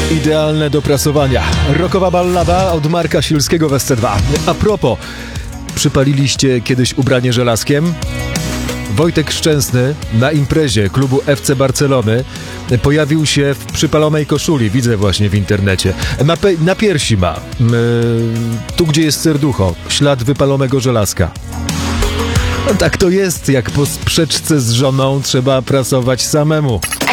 Idealne do prasowania. Rockowa ballada od Marka Silskiego w SC2. A propos, przypaliliście kiedyś ubranie żelazkiem? Wojtek Szczęsny na imprezie klubu FC Barcelony pojawił się w przypalonej koszuli, widzę właśnie w internecie. Na piersi ma, tu gdzie jest serducho, ślad wypalonego żelazka. No tak to jest, jak po sprzeczce z żoną trzeba prasować samemu.